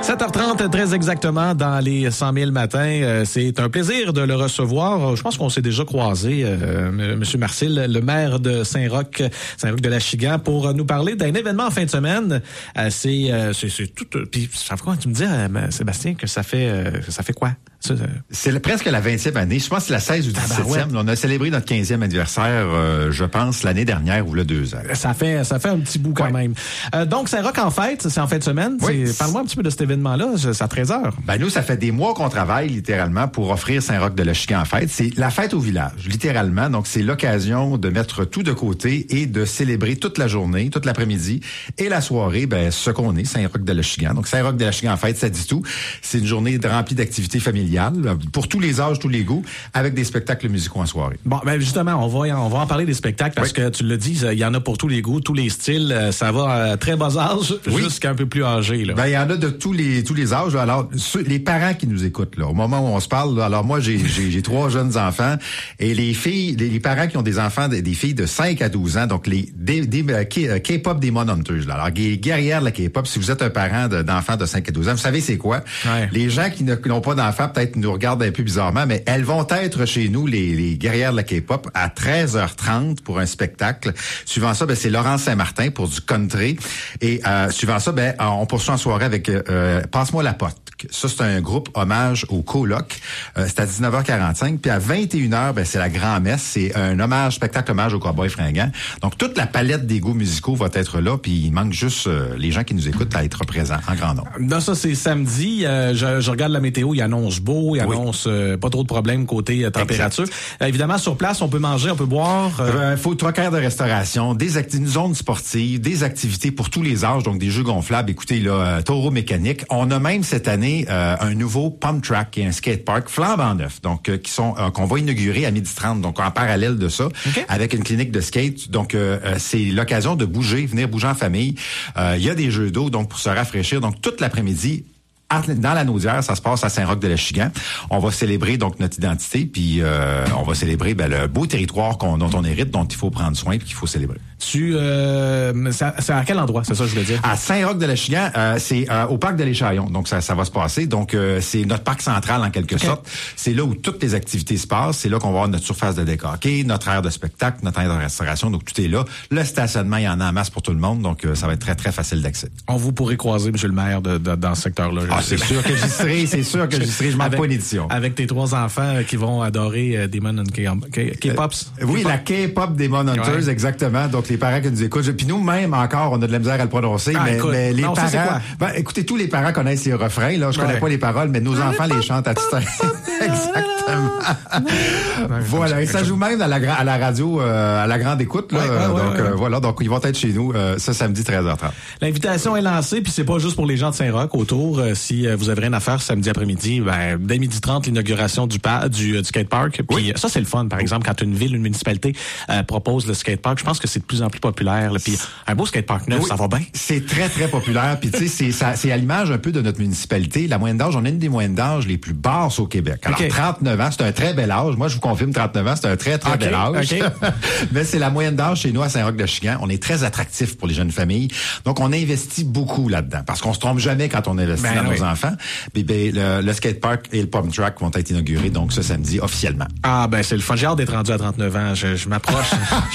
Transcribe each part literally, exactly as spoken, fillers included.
sept heures trente, très exactement, dans les cent mille matins. Euh, c'est un plaisir de le recevoir. Je pense qu'on s'est déjà croisé, euh, M. Marcil, le maire de Saint-Roch, Saint-Roch-de-Lachiguan, pour nous parler d'un événement en fin de semaine. Euh, c'est, euh, c'est, c'est tout... Puis, ça fait quoi? Tu me dis, euh, Sébastien, que ça fait, euh, ça fait quoi? Ça, euh... C'est le, presque la vingtième année. Je pense que c'est la seize ou dix-septième. On a célébré notre quinzième anniversaire, euh, je pense, l'année dernière ou le deux ans. Ça fait, ça fait un petit bout quand ouais. même. Euh, donc, Saint-Roch en fête, c'est en fin de semaine. Oui. C'est, parle-moi un petit peu de cet événement-là. C'est à treize heures. Ben, nous, ça fait des mois qu'on travaille, littéralement, pour offrir Saint-Roch-de-Lachiguan en fête. C'est la fête au village, littéralement. Donc, c'est l'occasion de mettre tout de côté et de célébrer toute la journée, toute l'après-midi et la soirée, ben, ce qu'on est, Saint-Roch-de-Lachiguan. Donc, Saint-Roch-de-Lachiguan en fête, ça dit tout. C'est une journée remplie d'activités familiales pour tous les âges, tous les goûts, avec des spectacles musicaux en soirée. Bon, ben justement, on va on va en parler des spectacles parce oui. que tu le dis, il y en a pour tous les goûts, tous les styles. Ça va à très bas âge oui. jusqu'à un peu plus âgé. Là. Ben il y en a de tous les tous les âges. Là. Alors ceux, les parents qui nous écoutent là, au moment où on se parle, là, alors moi j'ai j'ai, j'ai trois jeunes enfants et les filles, les, les parents qui ont des enfants, des, des filles de cinq à douze ans, donc les des, des K, K-pop Demon Hunters. Là. Alors les guerrières de la K-pop, si vous êtes un parent de, d'enfants de cinq à douze ans, vous savez c'est quoi. Ouais. Les gens qui, ne, qui n'ont pas d'enfants peut-être nous regardent un peu bizarrement, mais elles vont être chez nous, les, les guerrières de la K-pop, à treize heures trente pour un spectacle. Suivant ça, ben, c'est Laurence Saint-Martin pour du country. Et euh, suivant ça, ben, on poursuit en soirée avec euh, Passe-moi la pote. Ça, c'est un groupe hommage au coloc. Euh, c'est à dix-neuf heures quarante-cinq. Puis à vingt et une heures, ben, c'est la grand-messe. C'est un hommage, spectacle hommage au cowboy fringant. Donc, toute la palette des goûts musicaux va être là. Puis il manque juste euh, les gens qui nous écoutent à être présents en grand nombre. Non, ça, c'est samedi. Euh, je, je regarde la météo. Il annonce beau. Il annonce oui. euh, pas trop de problèmes côté euh, température. Euh, évidemment, sur place, on peut manger, on peut boire. Euh... Euh, faut trois quarts de restauration, des acti- une zone sportive, des activités pour tous les âges. Donc, des jeux gonflables. Écoutez, là, euh, taureau mécanique. On a même cette année Euh, un nouveau pump track et un skatepark flambant neuf, donc euh, qui sont euh, qu'on va inaugurer à midi trente, donc en parallèle de ça, okay. avec une clinique de skate. Donc euh, euh, c'est l'occasion de bouger, venir bouger en famille. Euh, il y a des jeux d'eau donc pour se rafraîchir. Donc toute l'après-midi. Dans la Naudière, ça se passe à Saint-Roch-de-Lachiguan. On va célébrer donc notre identité, puis euh, on va célébrer ben, le beau territoire qu'on, dont on hérite, dont il faut prendre soin et qu'il faut célébrer. Tu, euh, c'est, à, c'est à quel endroit? C'est ça que je voulais dire. À Saint-Roch-de-Lachiguan, euh, c'est euh, au parc de l'Échaillon. Donc ça, ça va se passer. Donc euh, c'est notre parc central en quelque okay. sorte. C'est là où toutes les activités se passent. C'est là qu'on va avoir notre surface de décorqué, notre aire de spectacle, notre aire de restauration. Donc tout est là. Le stationnement, il y en a en masse pour tout le monde. Donc euh, ça va être très très facile d'accès. On vous pourrez croiser, Monsieur le maire, de, de, dans ce secteur-là. Ah, c'est sûr que j'y serai, c'est sûr que j'y serai. Je manque pas une édition. Avec tes trois enfants qui vont adorer euh, Demon K-Pops. Euh, oui, K-pop. La K-Pop Demon Hunters, ouais. exactement. Donc les parents qui nous écoutent. Puis nous même encore, on a de la misère à le prononcer, ah, mais, écoute, mais les non, parents. Ça, ben, écoutez, tous les parents connaissent les refrains. Là, je ouais. connais pas les paroles, mais nos enfants les chantent à tout temps. Exactement. Voilà, et ça joue même à la, à la radio, euh, à la grande écoute. Là, ouais, ouais, donc ouais, ouais. Euh, voilà, donc ils vont être chez nous euh, ce samedi treize heures trente. L'invitation est lancée, puis c'est pas juste pour les gens de Saint-Roch autour. Euh, si euh, vous avez rien à faire samedi après-midi, ben, dès midi trente, l'inauguration du, pa- du, euh, du skatepark. Puis oui. ça, c'est le fun, par exemple, quand une ville, une municipalité euh, propose le skatepark. Je pense que c'est de plus en plus populaire. Là, puis un beau skatepark neuf, oui, ça va bien. C'est très, très populaire. Puis tu sais, c'est, ça, c'est à l'image un peu de notre municipalité. La moyenne d'âge, on a une des moyennes d'âge les plus basses au Québec. Alors, okay. trente-neuf ans, c'est un très bel âge. Moi, je vous confirme, trente-neuf ans, c'est un très, très okay. bel âge. Okay. Mais c'est la moyenne d'âge chez nous à Saint-Roch-de-Lachiguan. On est très attractif pour les jeunes familles. Donc, on investit beaucoup là-dedans. Parce qu'on se trompe jamais quand on investit ben, dans oui. nos enfants. Puis, ben, le, le skatepark et le pump track vont être inaugurés, donc, ce samedi, officiellement. Ah, ben, c'est le fun. J'ai hâte d'être rendu à trente-neuf ans. Je, je m'approche.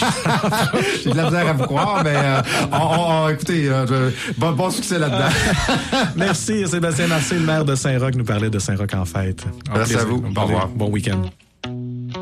J'ai de la misère à vous croire, mais, euh, on, on, écoutez, euh, bon, bon succès là-dedans. Merci, Sébastien Marcil, le maire de Saint-Roch, nous parlait de Saint-Roch en fête. Merci à vous. Bon, Au revoir. Bon week-end.